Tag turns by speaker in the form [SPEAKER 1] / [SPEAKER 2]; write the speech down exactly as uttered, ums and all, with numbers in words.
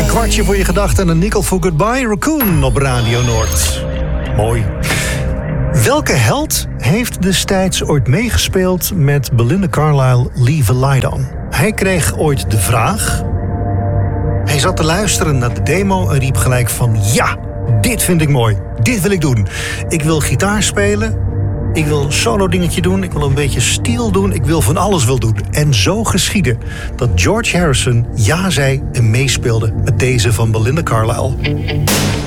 [SPEAKER 1] kwartje voor je gedachten en een nikkel voor Goodbye Raccoon op Radio Noord. Mooi. Welke held heeft destijds ooit meegespeeld met Belinda Carlisle Leave a Light On? Hij kreeg ooit de vraag. Hij zat te luisteren naar de demo en riep gelijk van... ja, dit vind ik mooi. Dit wil ik doen. Ik wil gitaar spelen. Ik wil een solo dingetje doen. Ik wil een beetje steel doen. Ik wil van alles wil doen. En zo geschiedde dat George Harrison ja zei en meespeelde met deze van Belinda Carlisle.